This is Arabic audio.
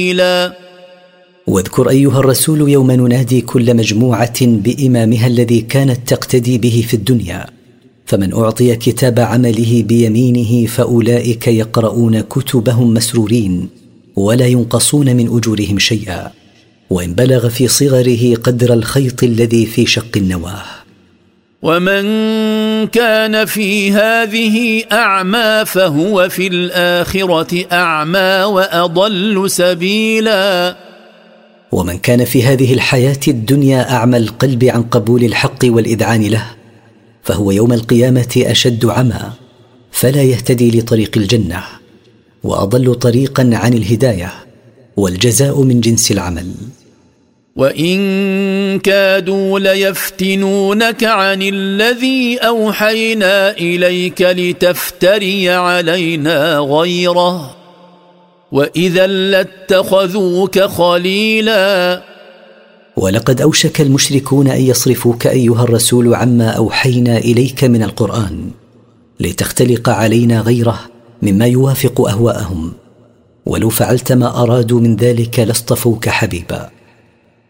واذكر أيها الرسول يوم ننادي كل مجموعة بإمامها الذي كانت تقتدي به في الدنيا، فمن أعطي كتاب عمله بيمينه فأولئك يقرؤون كتبهم مسرورين ولا ينقصون من أجورهم شيئا، وإن بلغ في صغره قدر الخيط الذي في شق النواه. ومن كان في هذه أعمى فهو في الآخرة أعمى وأضل سبيلا. ومن كان في هذه الحياة الدنيا أعمى القلب عن قبول الحق والإذعان له فهو يوم القيامة أشد عمى، فلا يهتدي لطريق الجنة، وأضل طريقا عن الهداية، والجزاء من جنس العمل. وإن كادوا ليفتنونك عن الذي أوحينا إليك لتفتري علينا غيره وإذا لاتخذوك خليلا. ولقد أوشك المشركون أن يصرفوك أيها الرسول عما أوحينا إليك من القرآن لتختلق علينا غيره مما يوافق أهواءهم، ولو فعلت ما أرادوا من ذلك لاصطفوك حبيبا.